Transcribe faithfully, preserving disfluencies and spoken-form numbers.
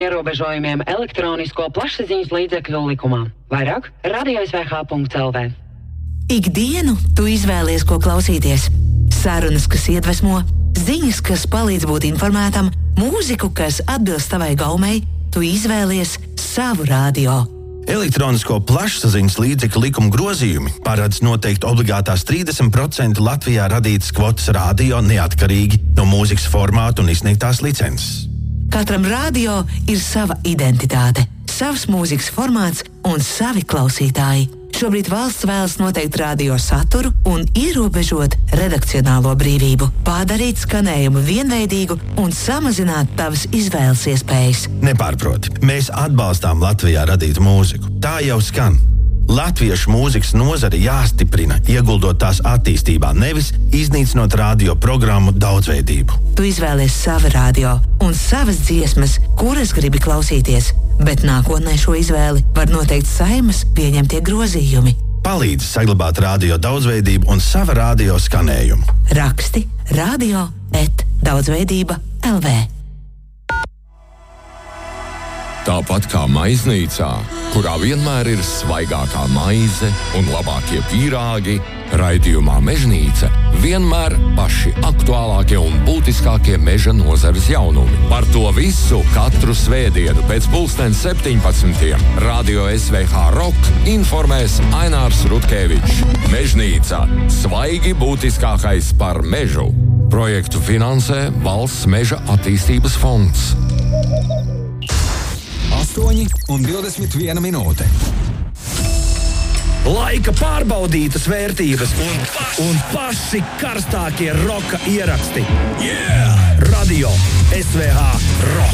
ierobežojumiem elektronisko plašsaziņas līdzekļu likumā. Vairāk radio S V H punkts L V. Ikdienu tu izvēlies, ko klausīties. Sarunas, kas iedvesmo, ziņas, kas palīdz būt informētam, mūziku, kas atbilst tavai gaumei, tu izvēlies savu radio. Elektronisko plašsaziņas līdzekļu likuma grozījumi paredz noteikt obligātās trīsdesmit procenti Latvijā radītas kvotas radio neatkarīgi no mūzikas formātu un izsniegtās licences. Katram radio ir sava identitāte, savs mūzikas formāts un savi klausītāji. Šobrīd valsts vēlas noteikt radio saturu un ierobežot redakcionālo brīvību, padarīt skanējumu vienveidīgu un samazināt tavas izvēles iespējas. Nepārproti, mēs atbalstām Latvijā radītu mūziku. Tā jau skan. Latviešu mūzikas nozare jāstiprina, ieguldot tās attīstībā, nevis iznīcinot radio programmu daudzveidību. Tu izvēlies savu radio un savas dziesmas, kuras gribi klausīties, bet nākotnē šo izvēli var noteikt Saeimas pieņemtie grozījumi. Palīdzi saglabāt radio daudzveidību un sava radio skanējumu. Raksti radio et daudzveidība L V. Tāpat kā maiznīcā, kurā vienmēr ir svaigākā maize un labākie pīrāgi, raidījumā Mežnīca vienmēr paši aktuālākie un būtiskākie meža nozares jaunumi. Par to visu katru svētdienu pēc pulksten septiņpadsmitiem Radio S V H Rock informēs Ainārs Rutkevičs. Mežnīca – svaigi būtiskākais par mežu. Projektu finansē Valsts meža attīstības fonds. astoņi un divdesmit viena minūte. Laika pārbaudītas vērtības un, un paši karstākie roka ieraksti. Yeah! Radio S V H Rock.